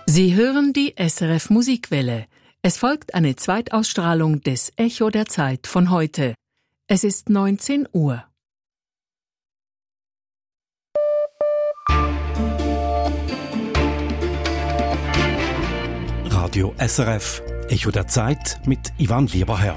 Sie hören die SRF Musikwelle. Es folgt eine Zweitausstrahlung des Echo der Zeit von heute. Es ist 19 Uhr. Radio SRF, Echo der Zeit mit Ivan Lieberherr.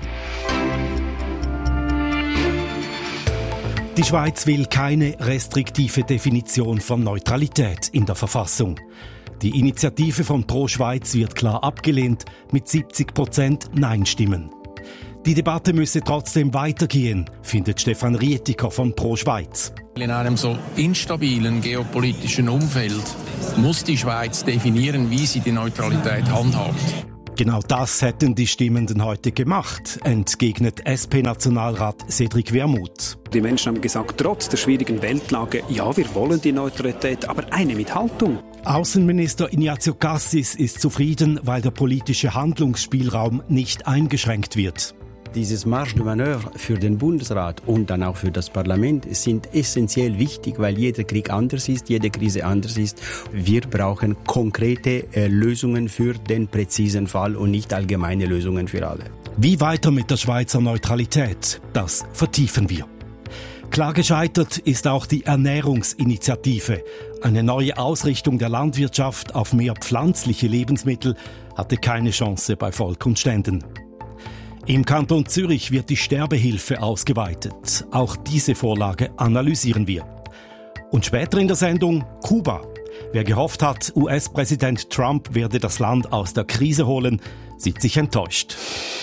Die Schweiz will keine restriktive Definition von Neutralität in der Verfassung. Die Initiative von Pro Schweiz wird klar abgelehnt mit 70% Nein-Stimmen. Die Debatte müsse trotzdem weitergehen, findet Stefan Rietiker von Pro Schweiz. In einem so instabilen geopolitischen Umfeld muss die Schweiz definieren, wie sie die Neutralität handhabt. Genau das hätten die Stimmenden heute gemacht, entgegnet SP-Nationalrat Cedric Wermuth. Die Menschen haben gesagt, trotz der schwierigen Weltlage, ja, wir wollen die Neutralität, aber eine mit Haltung. Außenminister Ignazio Cassis ist zufrieden, weil der politische Handlungsspielraum nicht eingeschränkt wird. Dieses Marge de Manœuvre für den Bundesrat und dann auch für das Parlament sind essentiell wichtig, weil jeder Krieg anders ist, jede Krise anders ist. Wir brauchen konkrete Lösungen für den präzisen Fall und nicht allgemeine Lösungen für alle. Wie weiter mit der Schweizer Neutralität? Das vertiefen wir. Klar gescheitert ist auch die Ernährungsinitiative. Eine neue Ausrichtung der Landwirtschaft auf mehr pflanzliche Lebensmittel hatte keine Chance bei Volk und Ständen. Im Kanton Zürich wird die Sterbehilfe ausgeweitet. Auch diese Vorlage analysieren wir. Und später in der Sendung Kuba. Wer gehofft hat, US-Präsident Trump werde das Land aus der Krise holen, sieht sich enttäuscht.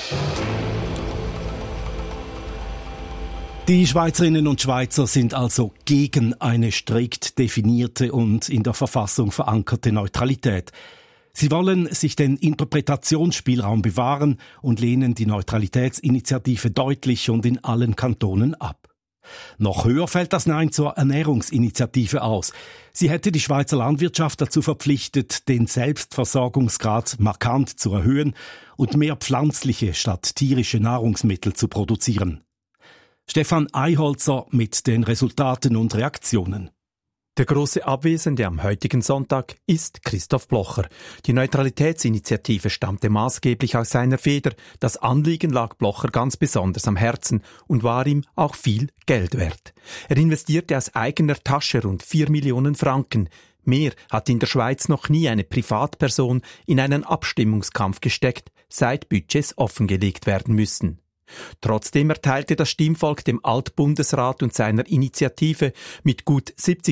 Die Schweizerinnen und Schweizer sind also gegen eine strikt definierte und in der Verfassung verankerte Neutralität. Sie wollen sich den Interpretationsspielraum bewahren und lehnen die Neutralitätsinitiative deutlich und in allen Kantonen ab. Noch höher fällt das Nein zur Ernährungsinitiative aus. Sie hätte die Schweizer Landwirtschaft dazu verpflichtet, den Selbstversorgungsgrad markant zu erhöhen und mehr pflanzliche statt tierische Nahrungsmittel zu produzieren. Stefan Eiholzer mit den Resultaten und Reaktionen. Der große Abwesende am heutigen Sonntag ist Christoph Blocher. Die Neutralitätsinitiative stammte maßgeblich aus seiner Feder. Das Anliegen lag Blocher ganz besonders am Herzen und war ihm auch viel Geld wert. Er investierte aus eigener Tasche rund 4 Millionen Franken. Mehr hat in der Schweiz noch nie eine Privatperson in einen Abstimmungskampf gesteckt, seit Budgets offengelegt werden müssen. Trotzdem erteilte das Stimmvolk dem Altbundesrat und seiner Initiative mit gut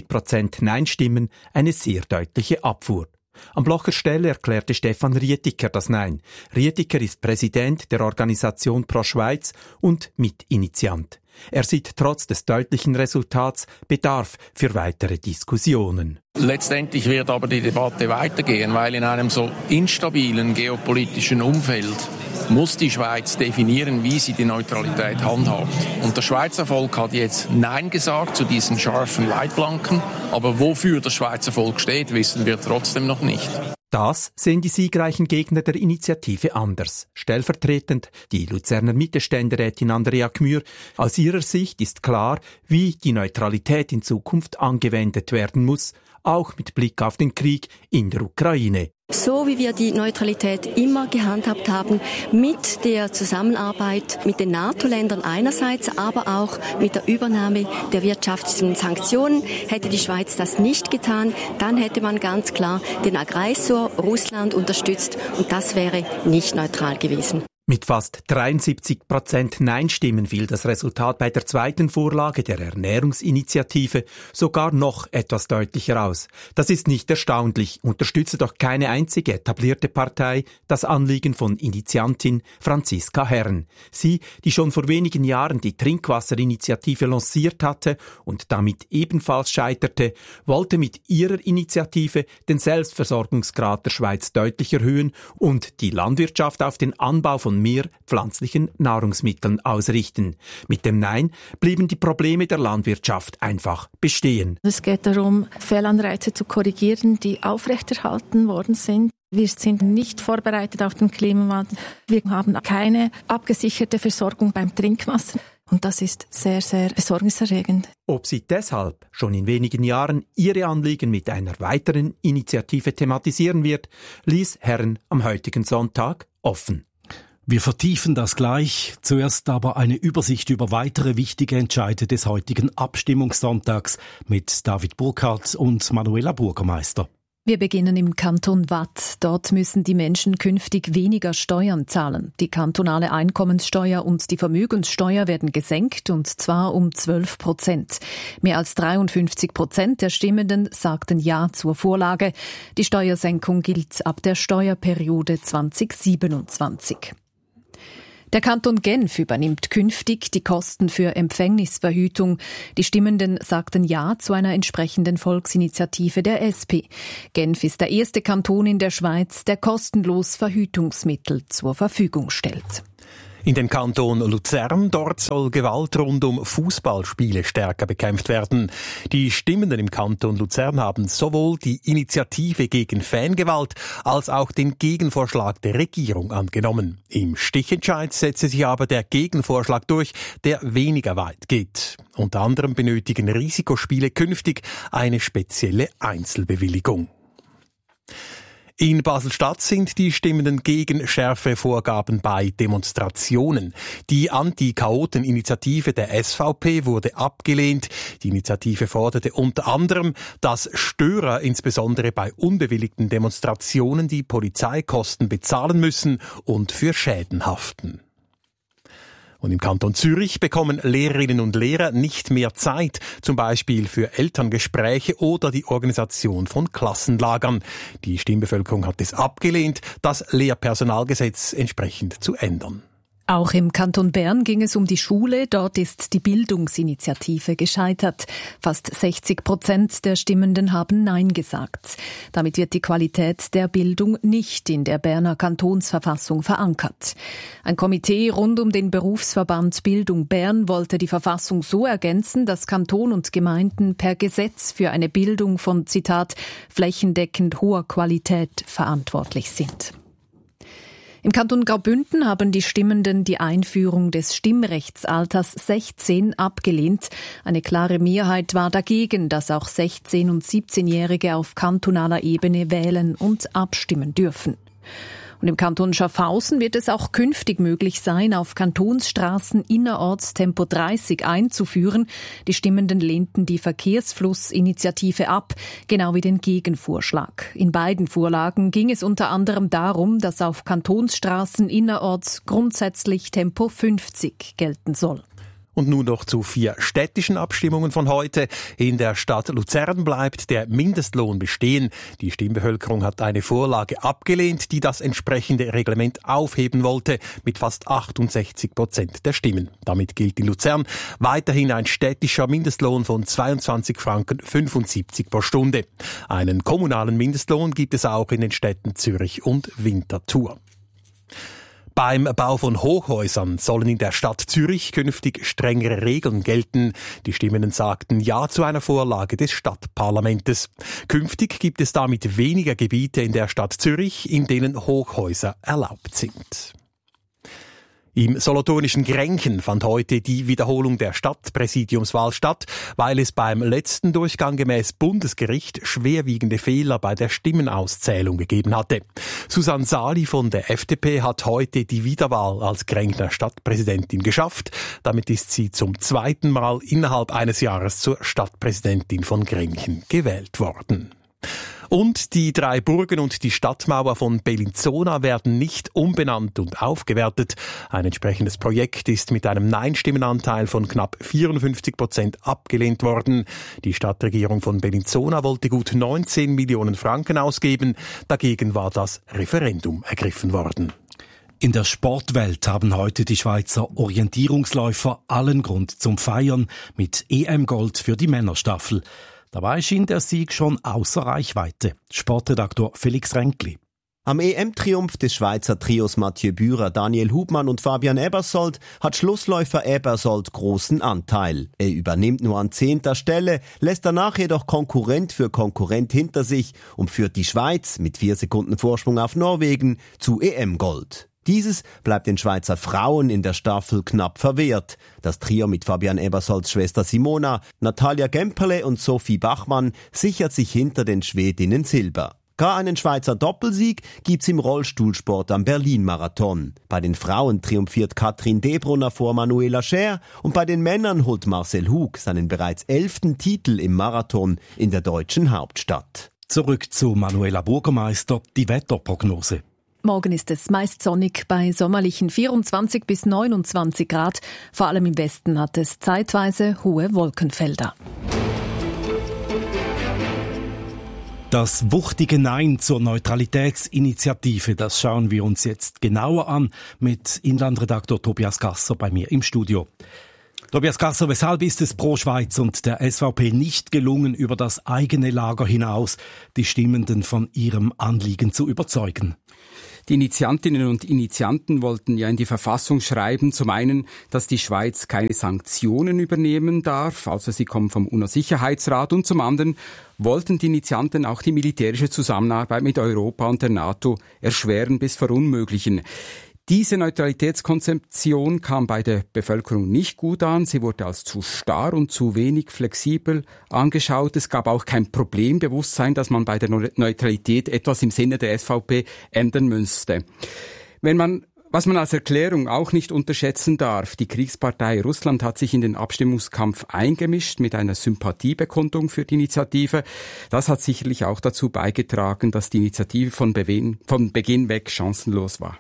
70% Nein-Stimmen eine sehr deutliche Abfuhr. An Blochers Stelle erklärte Stefan Rietiker das Nein. Rietiker ist Präsident der Organisation Pro Schweiz und Mitinitiant. Er sieht trotz des deutlichen Resultats Bedarf für weitere Diskussionen. Letztendlich wird aber die Debatte weitergehen, weil in einem so instabilen geopolitischen Umfeld muss die Schweiz definieren, wie sie die Neutralität handhabt. Und das Schweizer Volk hat jetzt Nein gesagt zu diesen scharfen Leitplanken, aber wofür das Schweizer Volk steht, wissen wir trotzdem noch nicht. Das sehen die siegreichen Gegner der Initiative anders. Stellvertretend die Luzerner Mittelständerätin Andrea Gmür. Aus ihrer Sicht ist klar, wie die Neutralität in Zukunft angewendet werden muss, auch mit Blick auf den Krieg in der Ukraine. So wie wir die Neutralität immer gehandhabt haben, mit der Zusammenarbeit mit den NATO-Ländern einerseits, aber auch mit der Übernahme der wirtschaftlichen Sanktionen. Hätte die Schweiz das nicht getan, dann hätte man ganz klar den Aggressor Russland unterstützt und das wäre nicht neutral gewesen. Mit fast 73% Nein-Stimmen fiel das Resultat bei der zweiten Vorlage der Ernährungsinitiative sogar noch etwas deutlicher aus. Das ist nicht erstaunlich, unterstütze doch keine einzige etablierte Partei das Anliegen von Initiantin Franziska Herren. Sie, die schon vor wenigen Jahren die Trinkwasserinitiative lanciert hatte und damit ebenfalls scheiterte, wollte mit ihrer Initiative den Selbstversorgungsgrad der Schweiz deutlich erhöhen und die Landwirtschaft auf den Anbau von mehr pflanzlichen Nahrungsmitteln ausrichten. Mit dem Nein blieben die Probleme der Landwirtschaft einfach bestehen. Es geht darum, Fehlanreize zu korrigieren, die aufrechterhalten worden sind. Wir sind nicht vorbereitet auf den Klimawandel. Wir haben keine abgesicherte Versorgung beim Trinkwasser. Und das ist sehr, sehr besorgniserregend. Ob sie deshalb schon in wenigen Jahren ihre Anliegen mit einer weiteren Initiative thematisieren wird, ließ Herren am heutigen Sonntag offen. Wir vertiefen das gleich. Zuerst aber eine Übersicht über weitere wichtige Entscheide des heutigen Abstimmungssonntags mit David Burkhardt und Manuela Burgermeister. Wir beginnen im Kanton Waadt. Dort müssen die Menschen künftig weniger Steuern zahlen. Die kantonale Einkommenssteuer und die Vermögenssteuer werden gesenkt, und zwar um 12%. Mehr als 53% der Stimmenden sagten Ja zur Vorlage. Die Steuersenkung gilt ab der Steuerperiode 2027. Der Kanton Genf übernimmt künftig die Kosten für Empfängnisverhütung. Die Stimmenden sagten Ja zu einer entsprechenden Volksinitiative der SP. Genf ist der erste Kanton in der Schweiz, der kostenlos Verhütungsmittel zur Verfügung stellt. In den Kanton Luzern, dort soll Gewalt rund um Fußballspiele stärker bekämpft werden. Die Stimmenden im Kanton Luzern haben sowohl die Initiative gegen Fangewalt als auch den Gegenvorschlag der Regierung angenommen. Im Stichentscheid setze sich aber der Gegenvorschlag durch, der weniger weit geht. Unter anderem benötigen Risikospiele künftig eine spezielle Einzelbewilligung. In Basel-Stadt sind die Stimmenden gegen schärfere Vorgaben bei Demonstrationen. Die Anti-Chaoten-Initiative der SVP wurde abgelehnt. Die Initiative forderte unter anderem, dass Störer insbesondere bei unbewilligten Demonstrationen die Polizeikosten bezahlen müssen und für Schäden haften. Und im Kanton Zürich bekommen Lehrerinnen und Lehrer nicht mehr Zeit, zum Beispiel für Elterngespräche oder die Organisation von Klassenlagern. Die Stimmbevölkerung hat es abgelehnt, das Lehrpersonalgesetz entsprechend zu ändern. Auch im Kanton Bern ging es um die Schule. Dort ist die Bildungsinitiative gescheitert. Fast 60% der Stimmenden haben Nein gesagt. Damit wird die Qualität der Bildung nicht in der Berner Kantonsverfassung verankert. Ein Komitee rund um den Berufsverband Bildung Bern wollte die Verfassung so ergänzen, dass Kanton und Gemeinden per Gesetz für eine Bildung von, Zitat, flächendeckend hoher Qualität verantwortlich sind. Im Kanton Graubünden haben die Stimmenden die Einführung des Stimmrechtsalters 16 abgelehnt. Eine klare Mehrheit war dagegen, dass auch 16- und 17-Jährige auf kantonaler Ebene wählen und abstimmen dürfen. Und im Kanton Schaffhausen wird es auch künftig möglich sein, auf Kantonsstraßen innerorts Tempo 30 einzuführen. Die Stimmenden lehnten die Verkehrsflussinitiative ab, genau wie den Gegenvorschlag. In beiden Vorlagen ging es unter anderem darum, dass auf Kantonsstraßen innerorts grundsätzlich Tempo 50 gelten soll. Und nun noch zu 4 städtischen Abstimmungen von heute. In der Stadt Luzern bleibt der Mindestlohn bestehen. Die Stimmbevölkerung hat eine Vorlage abgelehnt, die das entsprechende Reglement aufheben wollte, mit fast 68% der Stimmen. Damit gilt in Luzern weiterhin ein städtischer Mindestlohn von 22,75 Franken pro Stunde. Einen kommunalen Mindestlohn gibt es auch in den Städten Zürich und Winterthur. Beim Bau von Hochhäusern sollen in der Stadt Zürich künftig strengere Regeln gelten. Die Stimmenden sagten Ja zu einer Vorlage des Stadtparlamentes. Künftig gibt es damit weniger Gebiete in der Stadt Zürich, in denen Hochhäuser erlaubt sind. Im solothurnischen Grenchen fand heute die Wiederholung der Stadtpräsidiumswahl statt, weil es beim letzten Durchgang gemäß Bundesgericht schwerwiegende Fehler bei der Stimmenauszählung gegeben hatte. Susanne Sali von der FDP hat heute die Wiederwahl als Grenchner Stadtpräsidentin geschafft. Damit ist sie zum 2. Mal innerhalb eines Jahres zur Stadtpräsidentin von Grenchen gewählt worden. Und die 3 Burgen und die Stadtmauer von Bellinzona werden nicht umbenannt und aufgewertet. Ein entsprechendes Projekt ist mit einem Nein-Stimmenanteil von knapp 54% abgelehnt worden. Die Stadtregierung von Bellinzona wollte gut 19 Millionen Franken ausgeben. Dagegen war das Referendum ergriffen worden. In der Sportwelt haben heute die Schweizer Orientierungsläufer allen Grund zum Feiern mit EM-Gold für die Männerstaffel. Dabei schien der Sieg schon außer Reichweite. Sportredaktor Felix Ränkli. Am EM-Triumph des Schweizer Trios Mathieu Bührer, Daniel Hubmann und Fabian Ebersold hat Schlussläufer Ebersold großen Anteil. Er übernimmt nur an 10. Stelle, lässt danach jedoch Konkurrent für Konkurrent hinter sich und führt die Schweiz mit 4 Sekunden Vorsprung auf Norwegen zu EM-Gold. Dieses bleibt den Schweizer Frauen in der Staffel knapp verwehrt. Das Trio mit Fabian Ebersolds Schwester Simona, Natalia Gemperle und Sophie Bachmann sichert sich hinter den Schwedinnen Silber. Gar einen Schweizer Doppelsieg gibt's im Rollstuhlsport am Berlin-Marathon. Bei den Frauen triumphiert Katrin Debrunner vor Manuela Scher und bei den Männern holt Marcel Hug seinen bereits 11. Titel im Marathon in der deutschen Hauptstadt. Zurück zu Manuela Burgermeister, die Wetterprognose. Morgen ist es meist sonnig bei sommerlichen 24 bis 29 Grad. Vor allem im Westen hat es zeitweise hohe Wolkenfelder. Das wuchtige Nein zur Neutralitätsinitiative, das schauen wir uns jetzt genauer an mit Inlandredaktor Tobias Gasser bei mir im Studio. Tobias Gasser, weshalb ist es pro Schweiz und der SVP nicht gelungen, über das eigene Lager hinaus die Stimmenden von ihrem Anliegen zu überzeugen? Die Initiantinnen und Initianten wollten ja in die Verfassung schreiben, zum einen, dass die Schweiz keine Sanktionen übernehmen darf, also sie kommen vom UNO-Sicherheitsrat, und zum anderen wollten die Initianten auch die militärische Zusammenarbeit mit Europa und der NATO erschweren bis verunmöglichen. Diese Neutralitätskonzeption kam bei der Bevölkerung nicht gut an. Sie wurde als zu starr und zu wenig flexibel angeschaut. Es gab auch kein Problembewusstsein, dass man bei der Neutralität etwas im Sinne der SVP ändern müsste. Was man als Erklärung auch nicht unterschätzen darf, die Kriegspartei Russland hat sich in den Abstimmungskampf eingemischt mit einer Sympathiebekundung für die Initiative. Das hat sicherlich auch dazu beigetragen, dass die Initiative von Beginn weg chancenlos war.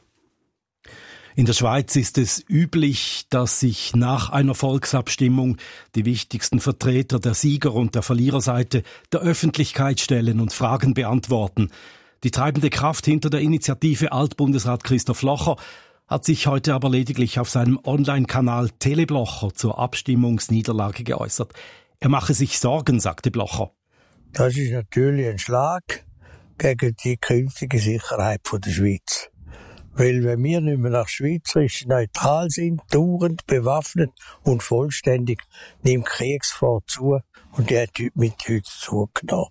In der Schweiz ist es üblich, dass sich nach einer Volksabstimmung die wichtigsten Vertreter der Sieger- und der Verliererseite der Öffentlichkeit stellen und Fragen beantworten. Die treibende Kraft hinter der Initiative Altbundesrat Christoph Locher hat sich heute aber lediglich auf seinem Online-Kanal Teleblocher zur Abstimmungsniederlage geäußert. Er mache sich Sorgen, sagte Blocher. Das ist natürlich ein Schlag gegen die künftige Sicherheit der Schweiz. Weil wenn wir nicht mehr nach Schweizerisch neutral sind, dauernd bewaffnet und vollständig, nimmt Kriegsgefahr zu und die hat mit heute zugenommen.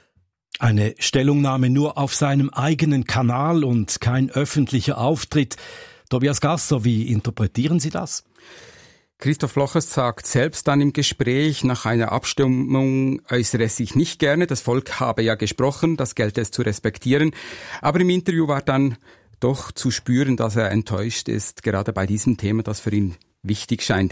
Eine Stellungnahme nur auf seinem eigenen Kanal und kein öffentlicher Auftritt. Tobias Gasser, wie interpretieren Sie das? Christoph Locher sagt selbst dann im Gespräch, nach einer Abstimmung äußere er sich nicht gerne. Das Volk habe ja gesprochen, das gelte es zu respektieren. Aber im Interview war dann doch zu spüren, dass er enttäuscht ist, gerade bei diesem Thema, das für ihn wichtig scheint.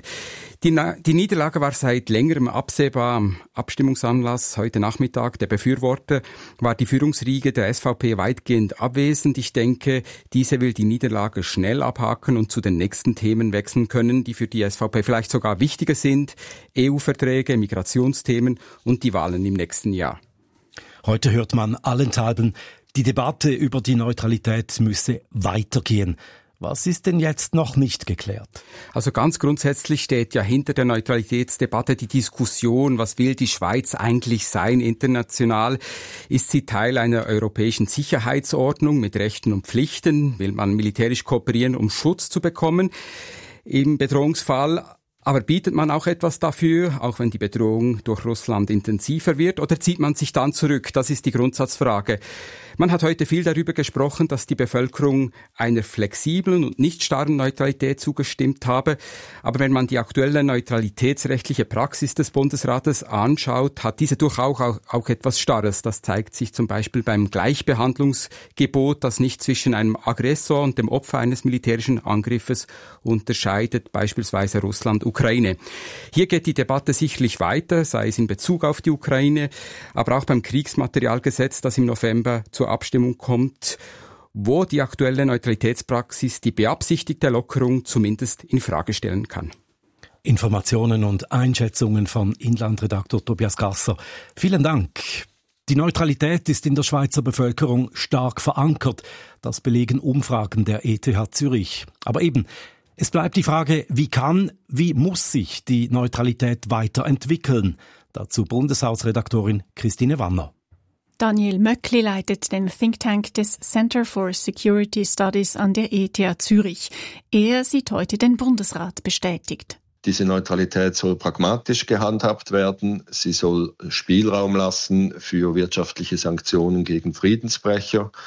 Die Niederlage war seit längerem absehbar. Am Abstimmungsanlass heute Nachmittag der Befürworter war die Führungsriege der SVP weitgehend abwesend. Ich denke, diese will die Niederlage schnell abhaken und zu den nächsten Themen wechseln können, die für die SVP vielleicht sogar wichtiger sind: EU-Verträge, Migrationsthemen und die Wahlen im nächsten Jahr. Heute hört man allenthalben, die Debatte über die Neutralität müsse weitergehen. Was ist denn jetzt noch nicht geklärt? Also ganz grundsätzlich steht ja hinter der Neutralitätsdebatte die Diskussion, was will die Schweiz eigentlich sein international? Ist sie Teil einer europäischen Sicherheitsordnung mit Rechten und Pflichten? Will man militärisch kooperieren, um Schutz zu bekommen im Bedrohungsfall? Aber bietet man auch etwas dafür, auch wenn die Bedrohung durch Russland intensiver wird, oder zieht man sich dann zurück? Das ist die Grundsatzfrage. Man hat heute viel darüber gesprochen, dass die Bevölkerung einer flexiblen und nicht starren Neutralität zugestimmt habe. Aber wenn man die aktuelle neutralitätsrechtliche Praxis des Bundesrates anschaut, hat diese durchaus auch etwas Starres. Das zeigt sich zum Beispiel beim Gleichbehandlungsgebot, das nicht zwischen einem Aggressor und dem Opfer eines militärischen Angriffes unterscheidet, beispielsweise Russland, Ukraine. Hier geht die Debatte sicherlich weiter, sei es in Bezug auf die Ukraine, aber auch beim Kriegsmaterialgesetz, das im November zur Abstimmung kommt, wo die aktuelle Neutralitätspraxis die beabsichtigte Lockerung zumindest in Frage stellen kann. Informationen und Einschätzungen von Inlandredaktor Tobias Gasser. Vielen Dank. Die Neutralität ist in der Schweizer Bevölkerung stark verankert. Das belegen Umfragen der ETH Zürich. Aber eben, es bleibt die Frage, wie muss sich die Neutralität weiterentwickeln? Dazu Bundeshausredaktorin Christine Wanner. Daniel Möckli leitet den Think Tank des Center for Security Studies an der ETH Zürich. Er sieht heute den Bundesrat bestätigt. Diese Neutralität soll pragmatisch gehandhabt werden. Sie soll Spielraum lassen für wirtschaftliche Sanktionen gegen Friedensbrecher.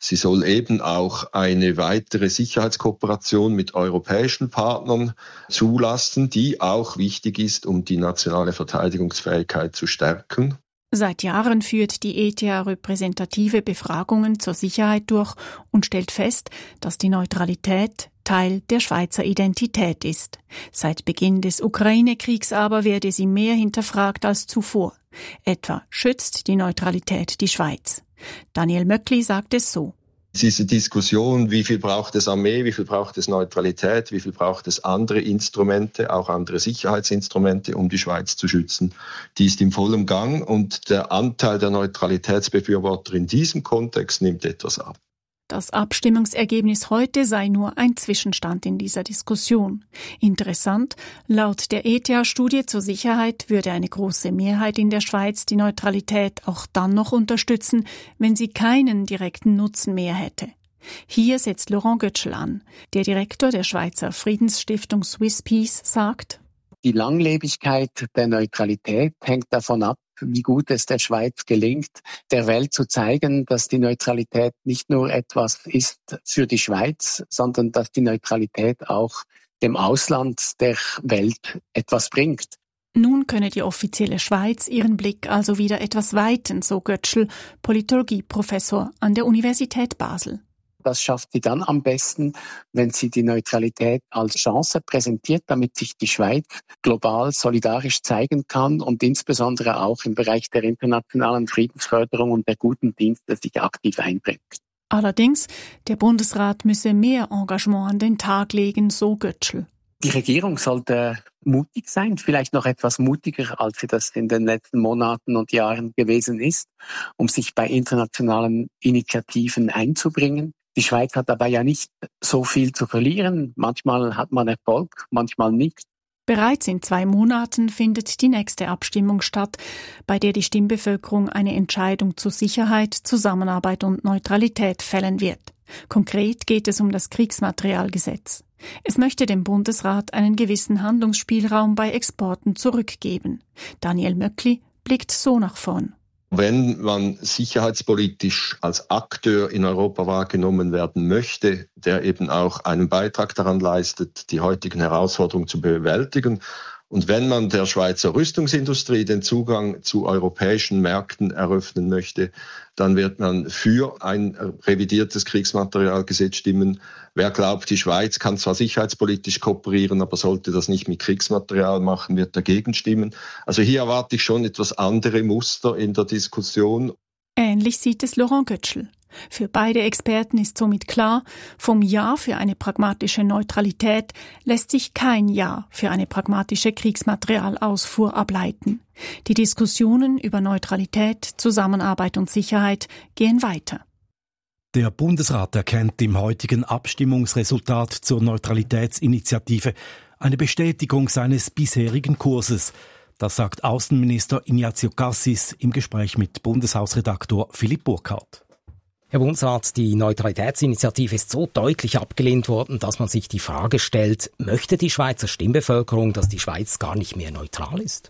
Sie soll eben auch eine weitere Sicherheitskooperation mit europäischen Partnern zulassen, die auch wichtig ist, um die nationale Verteidigungsfähigkeit zu stärken. Seit Jahren führt die ETH repräsentative Befragungen zur Sicherheit durch und stellt fest, dass die Neutralität Teil der Schweizer Identität ist. Seit Beginn des Ukraine-Kriegs aber werde sie mehr hinterfragt als zuvor. Etwa schützt die Neutralität die Schweiz? Daniel Möckli sagt es so. Diese Diskussion, wie viel braucht es Armee, wie viel braucht es Neutralität, wie viel braucht es andere Instrumente, auch andere Sicherheitsinstrumente, um die Schweiz zu schützen, die ist im vollen Gang und der Anteil der Neutralitätsbefürworter in diesem Kontext nimmt etwas ab. Das Abstimmungsergebnis heute sei nur ein Zwischenstand in dieser Diskussion. Interessant, laut der ETH-Studie zur Sicherheit würde eine große Mehrheit in der Schweiz die Neutralität auch dann noch unterstützen, wenn sie keinen direkten Nutzen mehr hätte. Hier setzt Laurent Götschel an. Der Direktor der Schweizer Friedensstiftung Swiss Peace sagt: Die Langlebigkeit der Neutralität hängt davon ab, wie gut es der Schweiz gelingt, der Welt zu zeigen, dass die Neutralität nicht nur etwas ist für die Schweiz, sondern dass die Neutralität auch dem Ausland der Welt etwas bringt. Nun könne die offizielle Schweiz ihren Blick also wieder etwas weiten, so Götschel, Politologieprofessor an der Universität Basel. Das schafft sie dann am besten, wenn sie die Neutralität als Chance präsentiert, damit sich die Schweiz global solidarisch zeigen kann und insbesondere auch im Bereich der internationalen Friedensförderung und der guten Dienste sich aktiv einbringt. Allerdings, der Bundesrat müsse mehr Engagement an den Tag legen, so Götschel. Die Regierung sollte mutig sein, vielleicht noch etwas mutiger, als sie das in den letzten Monaten und Jahren gewesen ist, um sich bei internationalen Initiativen einzubringen. Die Schweiz hat dabei ja nicht so viel zu verlieren. Manchmal hat man Erfolg, manchmal nicht. Bereits in 2 Monaten findet die nächste Abstimmung statt, bei der die Stimmbevölkerung eine Entscheidung zu Sicherheit, Zusammenarbeit und Neutralität fällen wird. Konkret geht es um das Kriegsmaterialgesetz. Es möchte dem Bundesrat einen gewissen Handlungsspielraum bei Exporten zurückgeben. Daniel Möckli blickt so nach vorn. Wenn man sicherheitspolitisch als Akteur in Europa wahrgenommen werden möchte, der eben auch einen Beitrag daran leistet, die heutigen Herausforderungen zu bewältigen, und wenn man der Schweizer Rüstungsindustrie den Zugang zu europäischen Märkten eröffnen möchte, dann wird man für ein revidiertes Kriegsmaterialgesetz stimmen. Wer glaubt, die Schweiz kann zwar sicherheitspolitisch kooperieren, aber sollte das nicht mit Kriegsmaterial machen, wird dagegen stimmen. Also hier erwarte ich schon etwas andere Muster in der Diskussion. Ähnlich sieht es Laurent Götschel. Für beide Experten ist somit klar, vom Ja für eine pragmatische Neutralität lässt sich kein Ja für eine pragmatische Kriegsmaterialausfuhr ableiten. Die Diskussionen über Neutralität, Zusammenarbeit und Sicherheit gehen weiter. Der Bundesrat erkennt im heutigen Abstimmungsresultat zur Neutralitätsinitiative eine Bestätigung seines bisherigen Kurses. Das sagt Außenminister Ignazio Cassis im Gespräch mit Bundeshausredaktor Philipp Burkhardt. Herr Bundesrat, die Neutralitätsinitiative ist so deutlich abgelehnt worden, dass man sich die Frage stellt, möchte die Schweizer Stimmbevölkerung, dass die Schweiz gar nicht mehr neutral ist?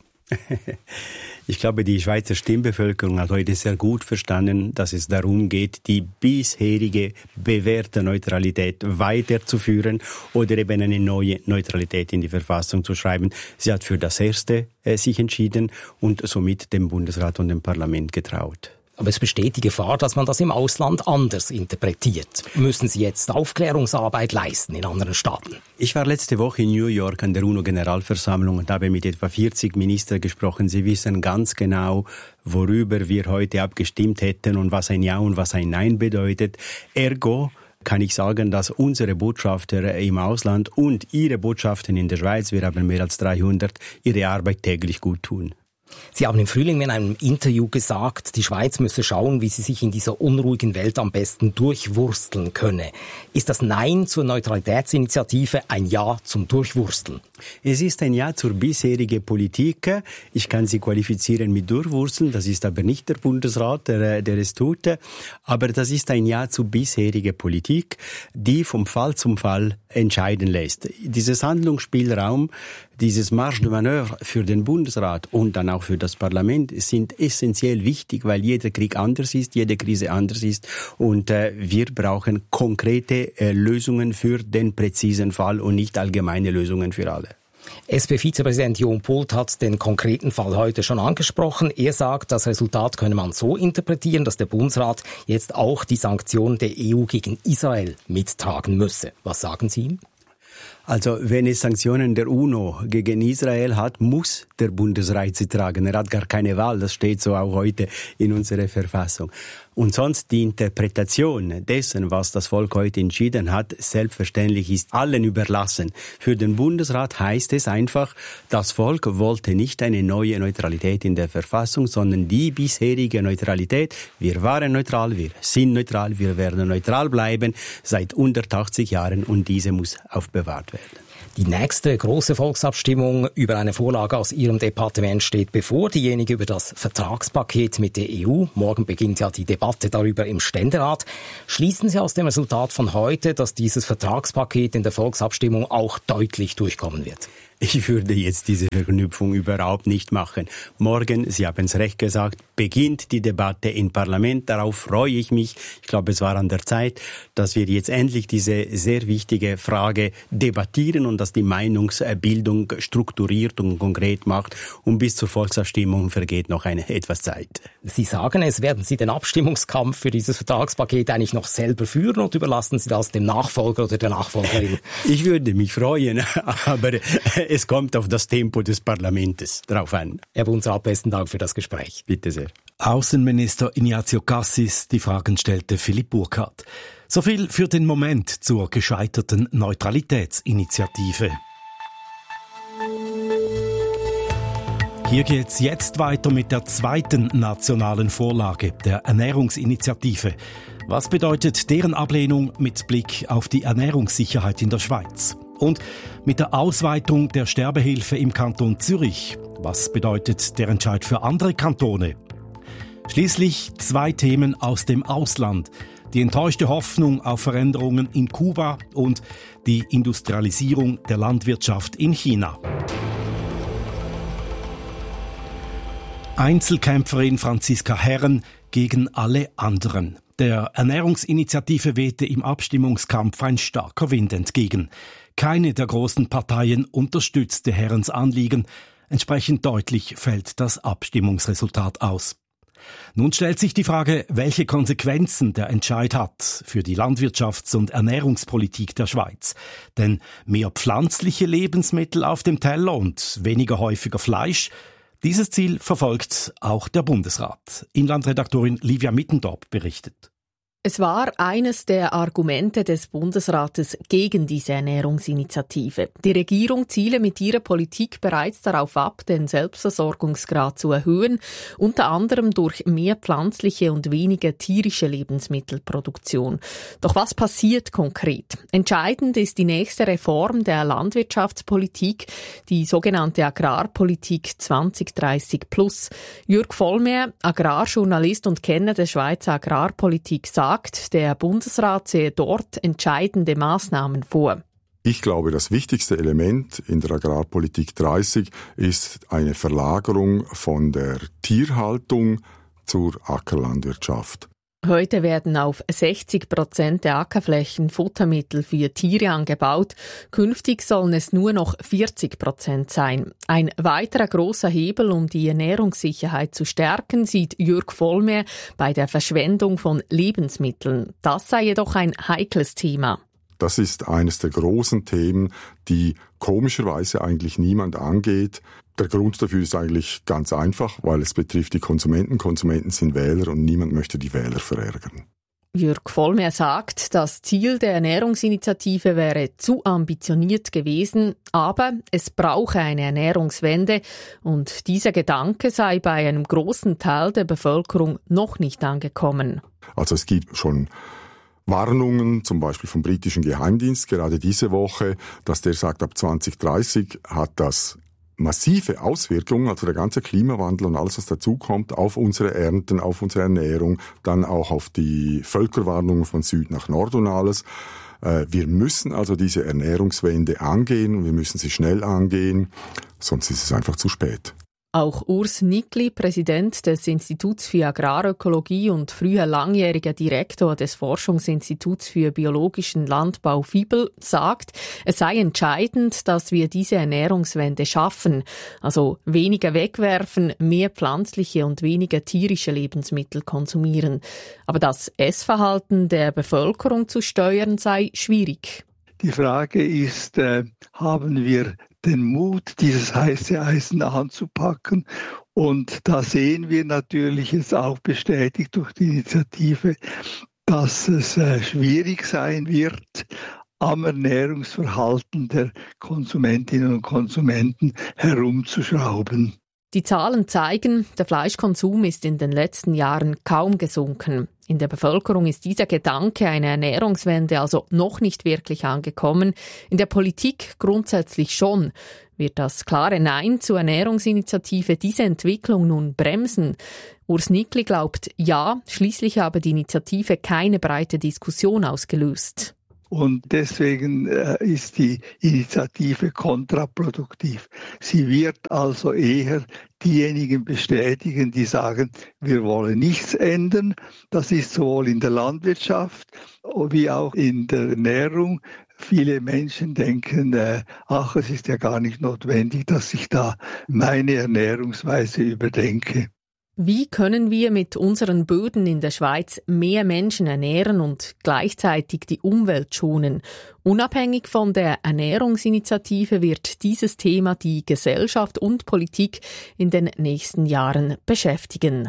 Ich glaube, die Schweizer Stimmbevölkerung hat heute sehr gut verstanden, dass es darum geht, die bisherige bewährte Neutralität weiterzuführen oder eben eine neue Neutralität in die Verfassung zu schreiben. Sie hat für das Erste sich entschieden und somit dem Bundesrat und dem Parlament getraut. Aber es besteht die Gefahr, dass man das im Ausland anders interpretiert. Müssen Sie jetzt Aufklärungsarbeit leisten in anderen Staaten? Ich war letzte Woche in New York an der UNO-Generalversammlung und habe mit etwa 40 Ministern gesprochen. Sie wissen ganz genau, worüber wir heute abgestimmt hätten und was ein Ja und was ein Nein bedeutet. Ergo kann ich sagen, dass unsere Botschafter im Ausland und ihre Botschaften in der Schweiz, wir haben mehr als 300, ihre Arbeit täglich gut tun. Sie haben im Frühling in einem Interview gesagt, die Schweiz müsse schauen, wie sie sich in dieser unruhigen Welt am besten durchwursteln könne. Ist das Nein zur Neutralitätsinitiative ein Ja zum Durchwursteln? Es ist ein Ja zur bisherigen Politik. Ich kann sie qualifizieren mit Durchwursteln. Das ist aber nicht der Bundesrat, der es tut. Aber das ist ein Ja zur bisherigen Politik, die vom Fall zum Fall entscheiden lässt. Dieses Handlungsspielraum, Dieses Marge de Manœuvre für den Bundesrat und dann auch für das Parlament sind essentiell wichtig, weil jeder Krieg anders ist, jede Krise anders ist und wir brauchen konkrete Lösungen für den präzisen Fall und nicht allgemeine Lösungen für alle. SP-Vizepräsident Jon Pult hat den konkreten Fall heute schon angesprochen. Er sagt, das Resultat könne man so interpretieren, dass der Bundesrat jetzt auch die Sanktionen der EU gegen Israel mittragen müsse. Was sagen Sie ihm? Also, wenn es Sanktionen der UNO gegen Israel hat, muss der Bundesrat sie tragen. Er hat gar keine Wahl. Das steht so auch heute in unserer Verfassung. Und sonst die Interpretation dessen, was das Volk heute entschieden hat, selbstverständlich ist allen überlassen. Für den Bundesrat heißt es einfach, das Volk wollte nicht eine neue Neutralität in der Verfassung, sondern die bisherige Neutralität. Wir waren neutral, wir sind neutral, wir werden neutral bleiben seit 180 Jahren und diese muss aufbewahrt werden. Die nächste große Volksabstimmung über eine Vorlage aus Ihrem Departement steht bevor, diejenige über das Vertragspaket mit der EU. Morgen beginnt ja die Debatte darüber im Ständerat. Schließen Sie aus dem Resultat von heute, dass dieses Vertragspaket in der Volksabstimmung auch deutlich durchkommen wird? Ich würde jetzt diese Verknüpfung überhaupt nicht machen. Morgen, Sie haben es recht gesagt, beginnt die Debatte im Parlament. Darauf freue ich mich. Ich glaube, es war an der Zeit, dass wir jetzt endlich diese sehr wichtige Frage debattieren und dass die Meinungsbildung strukturiert und konkret macht. Und bis zur Volksabstimmung vergeht noch etwas Zeit. Sie sagen es, werden Sie den Abstimmungskampf für dieses Vertragspaket eigentlich noch selber führen oder überlassen Sie das dem Nachfolger oder der Nachfolgerin? Ich würde mich freuen, aber es kommt auf das Tempo des Parlaments drauf an. Herr Bundesrat, besten Dank für das Gespräch. Bitte sehr. Außenminister Ignazio Cassis, die Fragen stellte Philipp Burkhardt. So viel für den Moment zur gescheiterten Neutralitätsinitiative. Hier geht's jetzt weiter mit der zweiten nationalen Vorlage, der Ernährungsinitiative. Was bedeutet deren Ablehnung mit Blick auf die Ernährungssicherheit in der Schweiz? Und mit der Ausweitung der Sterbehilfe im Kanton Zürich, was bedeutet der Entscheid für andere Kantone? Schließlich zwei Themen aus dem Ausland. Die enttäuschte Hoffnung auf Veränderungen in Kuba und die Industrialisierung der Landwirtschaft in China. Einzelkämpferin Franziska Herren gegen alle anderen. Der Ernährungsinitiative wehte im Abstimmungskampf ein starker Wind entgegen. Keine der großen Parteien unterstützte Herrens Anliegen. Entsprechend deutlich fällt das Abstimmungsresultat aus. Nun stellt sich die Frage, welche Konsequenzen der Entscheid hat für die Landwirtschafts- und Ernährungspolitik der Schweiz. Denn mehr pflanzliche Lebensmittel auf dem Teller und weniger häufiger Fleisch, dieses Ziel verfolgt auch der Bundesrat. Inlandredaktorin Livia Mittendorp berichtet. Es war eines der Argumente des Bundesrates gegen diese Ernährungsinitiative. Die Regierung ziele mit ihrer Politik bereits darauf ab, den Selbstversorgungsgrad zu erhöhen, unter anderem durch mehr pflanzliche und weniger tierische Lebensmittelproduktion. Doch was passiert konkret? Entscheidend ist die nächste Reform der Landwirtschaftspolitik, die sogenannte Agrarpolitik 2030+. Jürg Vollmer, Agrarjournalist und Kenner der Schweizer Agrarpolitik, sagt, der Bundesrat sehe dort entscheidende Maßnahmen vor. Ich glaube, das wichtigste Element in der Agrarpolitik 30 ist eine Verlagerung von der Tierhaltung zur Ackerlandwirtschaft. Heute werden auf 60% der Ackerflächen Futtermittel für Tiere angebaut. Künftig sollen es nur noch 40% sein. Ein weiterer großer Hebel, um die Ernährungssicherheit zu stärken, sieht Jürg Vollmer bei der Verschwendung von Lebensmitteln. Das sei jedoch ein heikles Thema. Das ist eines der großen Themen, die komischerweise eigentlich niemand angeht. Der Grund dafür ist eigentlich ganz einfach, weil es betrifft die Konsumenten. Konsumenten sind Wähler und niemand möchte die Wähler verärgern. Jürg Vollmer sagt, das Ziel der Ernährungsinitiative wäre zu ambitioniert gewesen, aber es brauche eine Ernährungswende und dieser Gedanke sei bei einem großen Teil der Bevölkerung noch nicht angekommen. Also es gibt schon Warnungen, zum Beispiel vom britischen Geheimdienst, gerade diese Woche, dass der sagt, ab 2030 hat das massive Auswirkungen, also der ganze Klimawandel und alles, was dazukommt, auf unsere Ernten, auf unsere Ernährung, dann auch auf die Völkerwanderung von Süd nach Nord und alles. Wir müssen also diese Ernährungswende angehen und wir müssen sie schnell angehen, sonst ist es einfach zu spät. Auch Urs Nickli, Präsident des Instituts für Agrarökologie und früher langjähriger Direktor des Forschungsinstituts für biologischen Landbau FIBEL, sagt, es sei entscheidend, dass wir diese Ernährungswende schaffen. Also weniger wegwerfen, mehr pflanzliche und weniger tierische Lebensmittel konsumieren. Aber das Essverhalten der Bevölkerung zu steuern sei schwierig. Die Frage ist, haben wir den Mut, dieses heiße Eisen anzupacken? Und da sehen wir natürlich jetzt auch bestätigt durch die Initiative, dass es schwierig sein wird, am Ernährungsverhalten der Konsumentinnen und Konsumenten herumzuschrauben. Die Zahlen zeigen, der Fleischkonsum ist in den letzten Jahren kaum gesunken. In der Bevölkerung ist dieser Gedanke einer Ernährungswende also noch nicht wirklich angekommen. In der Politik grundsätzlich schon. Wird das klare Nein zur Ernährungsinitiative diese Entwicklung nun bremsen? Urs Nickli glaubt ja, schließlich habe die Initiative keine breite Diskussion ausgelöst. Und deswegen ist die Initiative kontraproduktiv. Sie wird also eher diejenigen bestätigen, die sagen, wir wollen nichts ändern. Das ist sowohl in der Landwirtschaft wie auch in der Ernährung. Viele Menschen denken, es ist ja gar nicht notwendig, dass ich da meine Ernährungsweise überdenke. Wie können wir mit unseren Böden in der Schweiz mehr Menschen ernähren und gleichzeitig die Umwelt schonen? Unabhängig von der Ernährungsinitiative wird dieses Thema die Gesellschaft und Politik in den nächsten Jahren beschäftigen.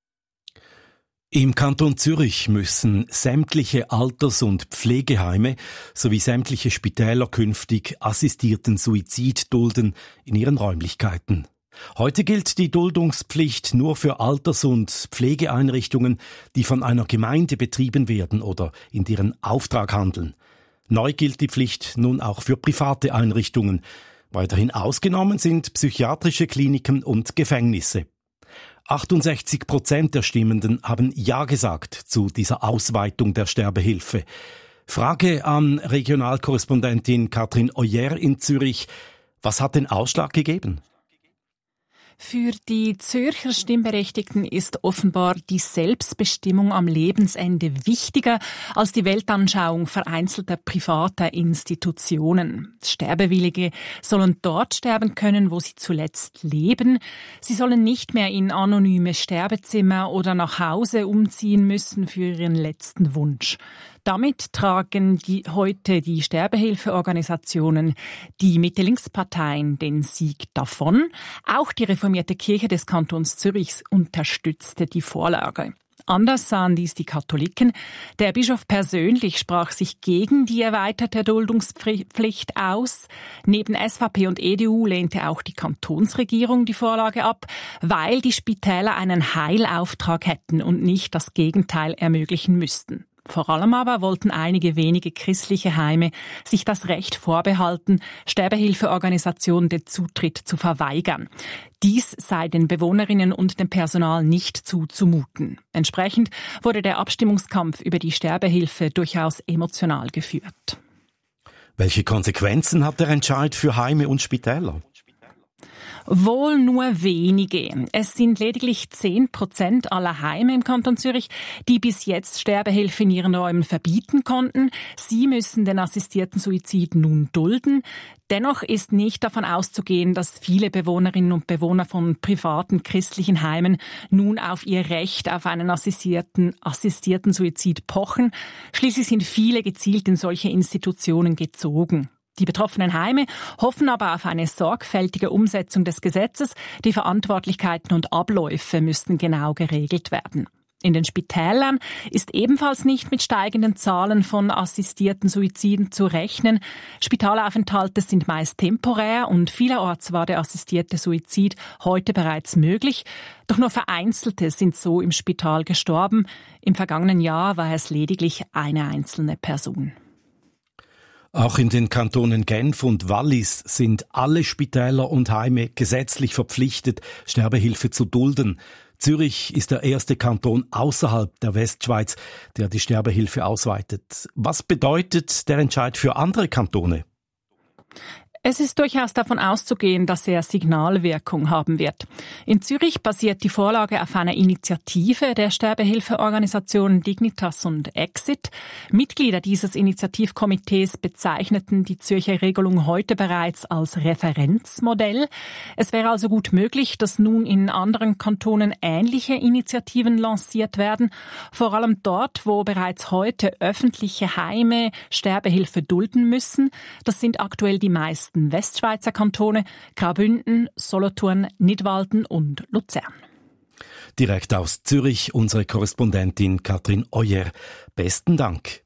Im Kanton Zürich müssen sämtliche Alters- und Pflegeheime sowie sämtliche Spitäler künftig assistierten Suizid dulden in ihren Räumlichkeiten. Heute gilt die Duldungspflicht nur für Alters- und Pflegeeinrichtungen, die von einer Gemeinde betrieben werden oder in deren Auftrag handeln. Neu gilt die Pflicht nun auch für private Einrichtungen. Weiterhin ausgenommen sind psychiatrische Kliniken und Gefängnisse. 68% der Stimmenden haben Ja gesagt zu dieser Ausweitung der Sterbehilfe. Frage an Regionalkorrespondentin Katrin Oyer in Zürich. Was hat den Ausschlag gegeben? Für die Zürcher Stimmberechtigten ist offenbar die Selbstbestimmung am Lebensende wichtiger als die Weltanschauung vereinzelter privater Institutionen. Sterbewillige sollen dort sterben können, wo sie zuletzt leben. Sie sollen nicht mehr in anonyme Sterbezimmer oder nach Hause umziehen müssen für ihren letzten Wunsch. Damit tragen heute die Sterbehilfeorganisationen, die Mitte-Links-Parteien den Sieg davon. Auch die reformierte Kirche des Kantons Zürichs unterstützte die Vorlage. Anders sahen dies die Katholiken. Der Bischof persönlich sprach sich gegen die erweiterte Duldungspflicht aus. Neben SVP und EDU lehnte auch die Kantonsregierung die Vorlage ab, weil die Spitäler einen Heilauftrag hätten und nicht das Gegenteil ermöglichen müssten. Vor allem aber wollten einige wenige christliche Heime sich das Recht vorbehalten, Sterbehilfeorganisationen den Zutritt zu verweigern. Dies sei den Bewohnerinnen und dem Personal nicht zuzumuten. Entsprechend wurde der Abstimmungskampf über die Sterbehilfe durchaus emotional geführt. Welche Konsequenzen hat der Entscheid für Heime und Spitäler? Wohl nur wenige. Es sind lediglich 10% aller Heime im Kanton Zürich, die bis jetzt Sterbehilfe in ihren Räumen verbieten konnten. Sie müssen den assistierten Suizid nun dulden. Dennoch ist nicht davon auszugehen, dass viele Bewohnerinnen und Bewohner von privaten christlichen Heimen nun auf ihr Recht auf einen assistierten Suizid pochen. Schließlich sind viele gezielt in solche Institutionen gezogen. Die betroffenen Heime hoffen aber auf eine sorgfältige Umsetzung des Gesetzes. Die Verantwortlichkeiten und Abläufe müssten genau geregelt werden. In den Spitälern ist ebenfalls nicht mit steigenden Zahlen von assistierten Suiziden zu rechnen. Spitalaufenthalte sind meist temporär und vielerorts war der assistierte Suizid heute bereits möglich. Doch nur Vereinzelte sind so im Spital gestorben. Im vergangenen Jahr war es lediglich eine einzelne Person. Auch in den Kantonen Genf und Wallis sind alle Spitäler und Heime gesetzlich verpflichtet, Sterbehilfe zu dulden. Zürich ist der erste Kanton außerhalb der Westschweiz, der die Sterbehilfe ausweitet. Was bedeutet der Entscheid für andere Kantone? Es ist durchaus davon auszugehen, dass er Signalwirkung haben wird. In Zürich basiert die Vorlage auf einer Initiative der Sterbehilfeorganisationen Dignitas und Exit. Mitglieder dieses Initiativkomitees bezeichneten die Zürcher Regelung heute bereits als Referenzmodell. Es wäre also gut möglich, dass nun in anderen Kantonen ähnliche Initiativen lanciert werden, vor allem dort, wo bereits heute öffentliche Heime Sterbehilfe dulden müssen. Das sind aktuell die meisten Westschweizer Kantone, Graubünden, Solothurn, Nidwalden und Luzern. Direkt aus Zürich unsere Korrespondentin Katrin Euer. Besten Dank.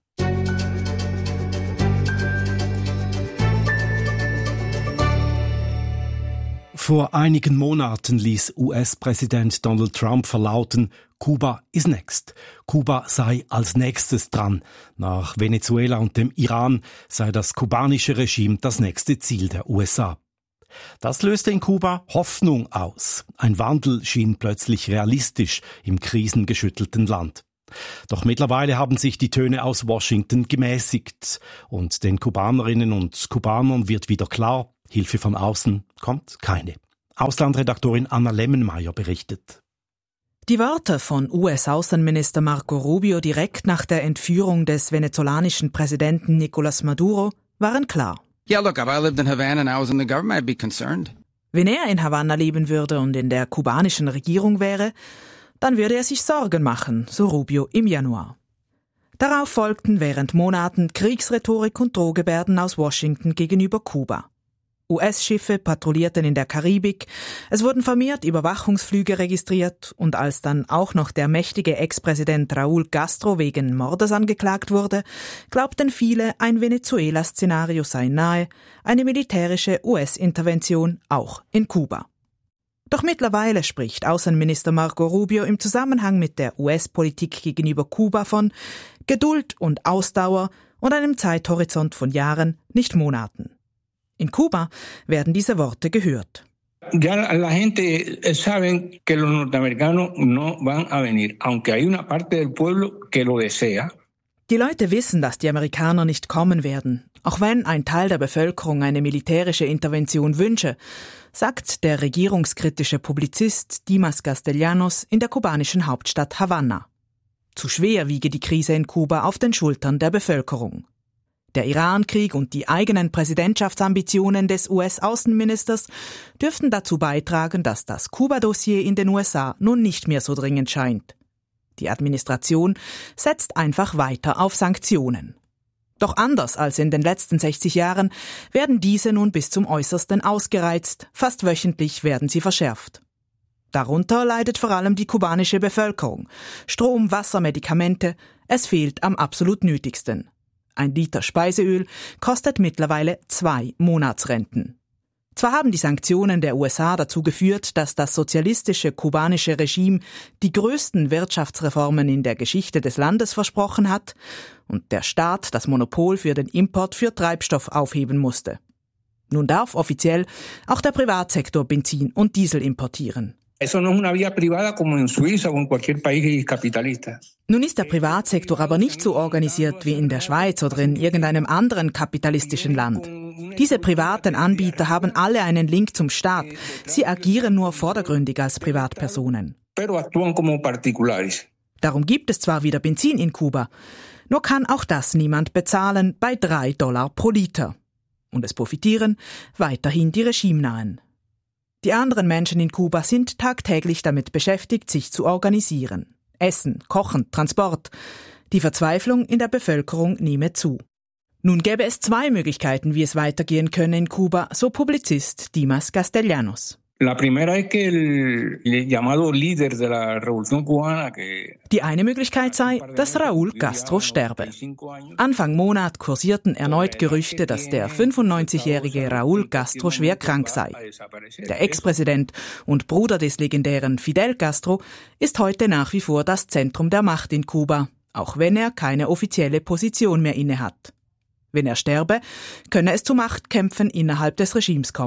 Vor einigen Monaten ließ US-Präsident Donald Trump verlauten, Kuba is next. Kuba sei als nächstes dran. Nach Venezuela und dem Iran sei das kubanische Regime das nächste Ziel der USA. Das löste in Kuba Hoffnung aus. Ein Wandel schien plötzlich realistisch im krisengeschüttelten Land. Doch mittlerweile haben sich die Töne aus Washington gemäßigt und den Kubanerinnen und Kubanern wird wieder klar, Hilfe von außen kommt keine. Auslandredaktorin Anna Lemmenmeier berichtet. Die Worte von US-Außenminister Marco Rubio direkt nach der Entführung des venezolanischen Präsidenten Nicolás Maduro waren klar. Yeah, look, if I lived in Havana and I was in the government, I'd be concerned. Wenn er in Havanna leben würde und in der kubanischen Regierung wäre, dann würde er sich Sorgen machen, so Rubio im Januar. Darauf folgten während Monaten Kriegsrhetorik und Drohgebärden aus Washington gegenüber Kuba. US-Schiffe patrouillierten in der Karibik, es wurden vermehrt Überwachungsflüge registriert und als dann auch noch der mächtige Ex-Präsident Raúl Castro wegen Mordes angeklagt wurde, glaubten viele, ein Venezuela-Szenario sei nahe, eine militärische US-Intervention auch in Kuba. Doch mittlerweile spricht Außenminister Marco Rubio im Zusammenhang mit der US-Politik gegenüber Kuba von Geduld und Ausdauer und einem Zeithorizont von Jahren, nicht Monaten. In Kuba werden diese Worte gehört. Ya la gente saben que los norteamericanos no van a venir, aunque hay una parte del pueblo que lo desea. Die Leute wissen, dass die Amerikaner nicht kommen werden, auch wenn ein Teil der Bevölkerung eine militärische Intervention wünsche, sagt der regierungskritische Publizist Dimas Castellanos in der kubanischen Hauptstadt Havanna. Zu schwer wiege die Krise in Kuba auf den Schultern der Bevölkerung. Der Irankrieg und die eigenen Präsidentschaftsambitionen des US-Außenministers dürften dazu beitragen, dass das Kuba-Dossier in den USA nun nicht mehr so dringend scheint. Die Administration setzt einfach weiter auf Sanktionen. Doch anders als in den letzten 60 Jahren werden diese nun bis zum Äußersten ausgereizt, fast wöchentlich werden sie verschärft. Darunter leidet vor allem die kubanische Bevölkerung. Strom, Wasser, Medikamente, es fehlt am absolut Nötigsten. 1 Liter Speiseöl kostet mittlerweile 2 Monatsrenten. Zwar haben die Sanktionen der USA dazu geführt, dass das sozialistische kubanische Regime die größten Wirtschaftsreformen in der Geschichte des Landes versprochen hat und der Staat das Monopol für den Import für Treibstoff aufheben musste. Nun darf offiziell auch der Privatsektor Benzin und Diesel importieren. Eso no es una vía privada como en Suiza o en cualquier país capitalista. Nun ist der Privatsektor aber nicht so organisiert wie in der Schweiz oder in irgendeinem anderen kapitalistischen Land. Diese privaten Anbieter haben alle einen Link zum Staat. Sie agieren nur vordergründig als Privatpersonen. Pero actúan como particulares. Darum gibt es zwar wieder Benzin in Kuba, nur kann auch das niemand bezahlen bei $3 pro Liter. Und es profitieren weiterhin die Regimenahen. Die anderen Menschen in Kuba sind tagtäglich damit beschäftigt, sich zu organisieren. Essen, Kochen, Transport. Die Verzweiflung in der Bevölkerung nehme zu. Nun gäbe es 2 Möglichkeiten, wie es weitergehen könne in Kuba, so Publizist Dimas Castellanos. La primera es que el llamado líder de la Revolución Cubana que Die eine Möglichkeit sei, dass Raúl Castro sterbe. Anfang Monat kursierten erneut Gerüchte, dass der 95-jährige Raúl Castro schwer krank sei. Der Ex-Präsident und Bruder des legendären Fidel Castro ist heute nach wie vor das Zentrum der Macht in Kuba, auch wenn er keine offizielle Position mehr innehat. Wenn er sterbe, könne es zu Machtkämpfen innerhalb des Regimes kommen.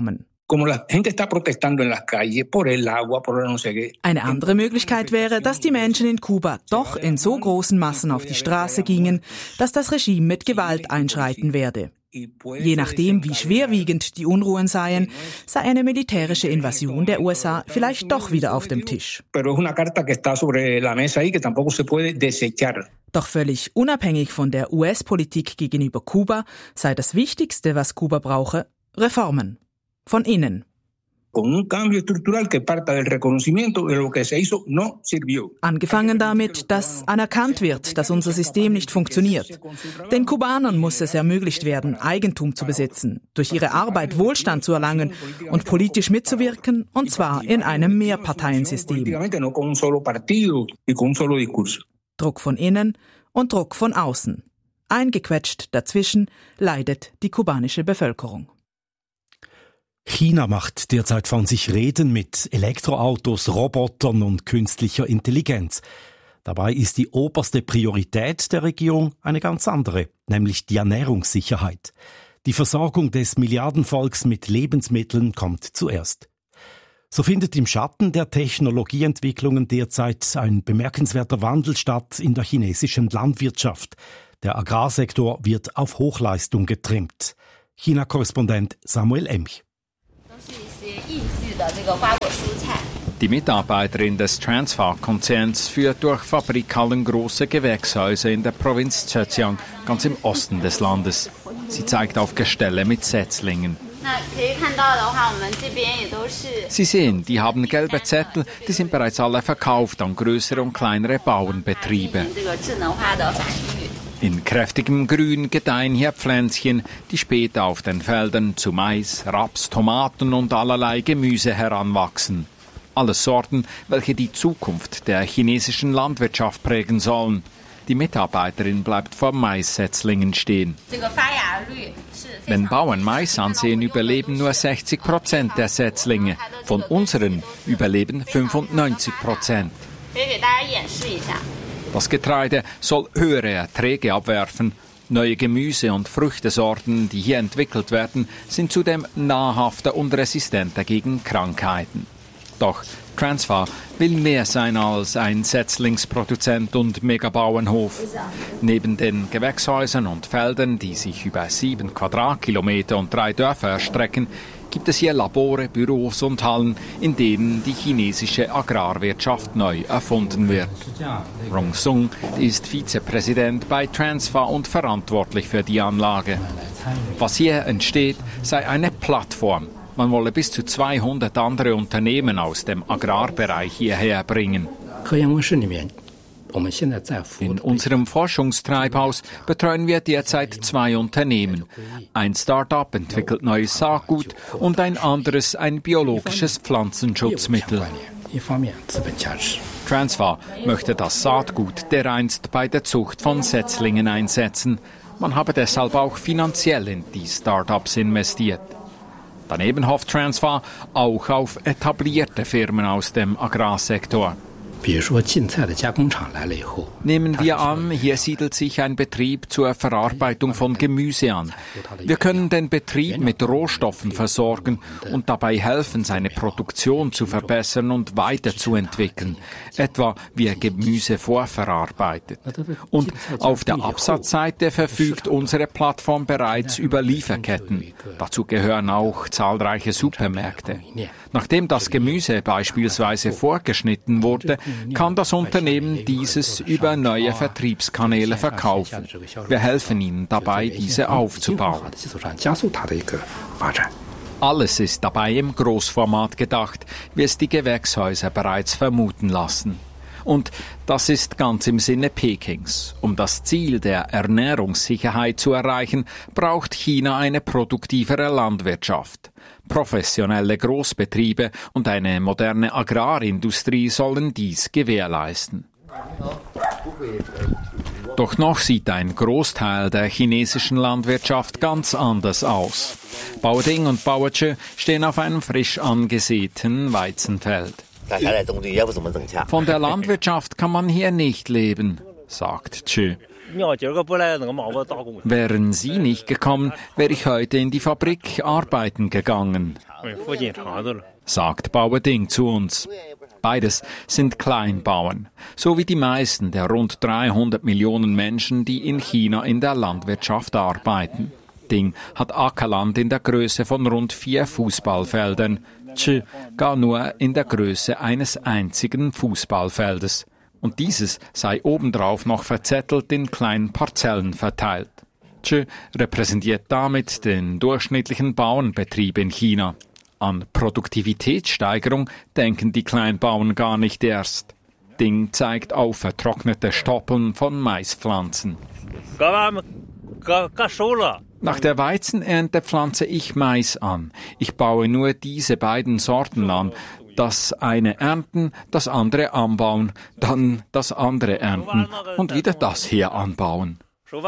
Eine andere Möglichkeit wäre, dass die Menschen in Kuba doch in so großen Massen auf die Straße gingen, dass das Regime mit Gewalt einschreiten werde. Je nachdem, wie schwerwiegend die Unruhen seien, sei eine militärische Invasion der USA vielleicht doch wieder auf dem Tisch. Doch völlig unabhängig von der US-Politik gegenüber Kuba sei das Wichtigste, was Kuba brauche, Reformen. Von innen. Angefangen damit, dass anerkannt wird, dass unser System nicht funktioniert. Den Kubanern muss es ermöglicht werden, Eigentum zu besitzen, durch ihre Arbeit Wohlstand zu erlangen und politisch mitzuwirken, und zwar in einem Mehrparteiensystem. Druck von innen und Druck von außen. Eingequetscht dazwischen leidet die kubanische Bevölkerung. China macht derzeit von sich reden mit Elektroautos, Robotern und künstlicher Intelligenz. Dabei ist die oberste Priorität der Regierung eine ganz andere, nämlich die Ernährungssicherheit. Die Versorgung des Milliardenvolks mit Lebensmitteln kommt zuerst. So findet im Schatten der Technologieentwicklungen derzeit ein bemerkenswerter Wandel statt in der chinesischen Landwirtschaft. Der Agrarsektor wird auf Hochleistung getrimmt. China-Korrespondent Samuel Emch. Die Mitarbeiterin des Transphar-Konzerns führt durch Fabrikhallen große Gewächshäuser in der Provinz Zhejiang, ganz im Osten des Landes. Sie zeigt auf Gestelle mit Setzlingen. Sie sehen, die haben gelbe Zettel, die sind bereits alle verkauft an größere und kleinere Bauernbetriebe. In kräftigem Grün gedeihen hier Pflänzchen, die später auf den Feldern zu Mais, Raps, Tomaten und allerlei Gemüse heranwachsen. Alles Sorten, welche die Zukunft der chinesischen Landwirtschaft prägen sollen. Die Mitarbeiterin bleibt vor Maissetzlingen stehen. Wenn Bauern Mais ansehen, überleben nur 60% der Setzlinge. Von unseren überleben 95%. Das Getreide soll höhere Erträge abwerfen. Neue Gemüse- und Früchtesorten, die hier entwickelt werden, sind zudem nahrhafter und resistenter gegen Krankheiten. Doch Transphar will mehr sein als ein Setzlingsproduzent und Megabauernhof. Neben den Gewächshäusern und Feldern, die sich über 7 Quadratkilometer und 3 Dörfer erstrecken, gibt es hier Labore, Büros und Hallen, in denen die chinesische Agrarwirtschaft neu erfunden wird. Rong Sung ist Vizepräsident bei Transphar und verantwortlich für die Anlage. Was hier entsteht, sei eine Plattform. Man wolle bis zu 200 andere Unternehmen aus dem Agrarbereich hierher bringen. In unserem Forschungstreibhaus betreuen wir derzeit 2 Unternehmen. Ein Start-up entwickelt neues Saatgut und ein anderes ein biologisches Pflanzenschutzmittel. Transphar möchte das Saatgut dereinst bei der Zucht von Setzlingen einsetzen. Man habe deshalb auch finanziell in die Start-ups investiert. Daneben hofft Transphar auch auf etablierte Firmen aus dem Agrarsektor. Nehmen wir an, hier siedelt sich ein Betrieb zur Verarbeitung von Gemüse an. Wir können den Betrieb mit Rohstoffen versorgen und dabei helfen, seine Produktion zu verbessern und weiterzuentwickeln, etwa wie er Gemüse vorverarbeitet. Und auf der Absatzseite verfügt unsere Plattform bereits über Lieferketten. Dazu gehören auch zahlreiche Supermärkte. Nachdem das Gemüse beispielsweise vorgeschnitten wurde, kann das Unternehmen dieses über neue Vertriebskanäle verkaufen. Wir helfen ihnen dabei, diese aufzubauen. Alles ist dabei im Großformat gedacht, wie es die Gewächshäuser bereits vermuten lassen. Und das ist ganz im Sinne Pekings. Um das Ziel der Ernährungssicherheit zu erreichen, braucht China eine produktivere Landwirtschaft. Professionelle Großbetriebe und eine moderne Agrarindustrie sollen dies gewährleisten. Doch noch sieht ein Großteil der chinesischen Landwirtschaft ganz anders aus. Bao Ding und Bao Zhe stehen auf einem frisch angesäten Weizenfeld. Von der Landwirtschaft kann man hier nicht leben, sagt Zhe. Wären Sie nicht gekommen, wäre ich heute in die Fabrik arbeiten gegangen, sagt Bauer Ding zu uns. Beides sind Kleinbauern, so wie die meisten der rund 300 Millionen Menschen, die in China in der Landwirtschaft arbeiten. Ding hat Ackerland in der Größe von rund 4 Fußballfeldern, Chi gar nur in der Größe eines einzigen Fußballfeldes. Und dieses sei obendrauf noch verzettelt in kleinen Parzellen verteilt. Chi repräsentiert damit den durchschnittlichen Bauernbetrieb in China. An Produktivitätssteigerung denken die Kleinbauern gar nicht erst. Ding zeigt auf vertrocknete Stoppeln von Maispflanzen. Nach der Weizenernte pflanze ich Mais an. Ich baue nur diese beiden Sorten an. Das eine ernten, das andere anbauen, dann das andere ernten und wieder das hier anbauen.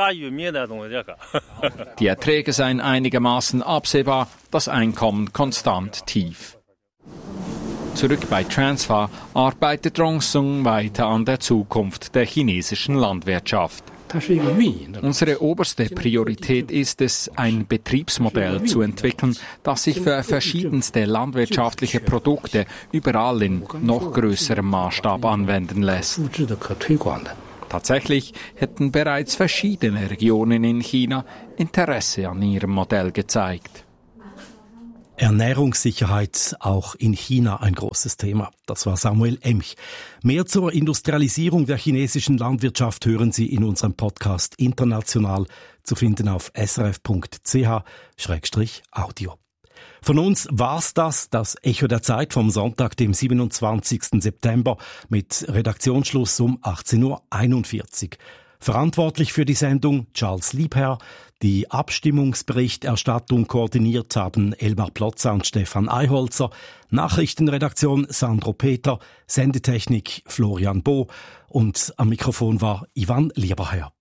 Die Erträge seien einigermaßen absehbar, das Einkommen konstant tief. Zurück bei Transfa arbeitet Rong-Sung weiter an der Zukunft der chinesischen Landwirtschaft. Unsere oberste Priorität ist es, ein Betriebsmodell zu entwickeln, das sich für verschiedenste landwirtschaftliche Produkte überall in noch größerem Maßstab anwenden lässt. Tatsächlich hätten bereits verschiedene Regionen in China Interesse an ihrem Modell gezeigt. Ernährungssicherheit auch in China ein großes Thema. Das war Samuel Emch. Mehr zur Industrialisierung der chinesischen Landwirtschaft hören Sie in unserem Podcast International, zu finden auf srf.ch/audio. Von uns war's das Echo der Zeit vom Sonntag, dem 27. September, mit Redaktionsschluss um 18:41 Uhr. Verantwortlich für die Sendung Charles Liebherr. Die Abstimmungsberichterstattung koordiniert haben Elmar Plotzer und Stefan Eiholzer. Nachrichtenredaktion Sandro Peter. Sendetechnik Florian Bo. Und am Mikrofon war Ivan Lieberherr.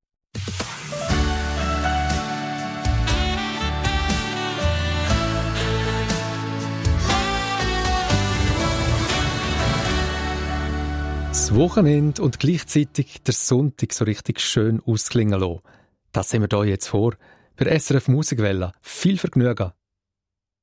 Das Wochenende und gleichzeitig der Sonntag so richtig schön ausklingen lassen. Das sehen wir hier jetzt vor. Bei SRF Musikwelle. Viel Vergnügen.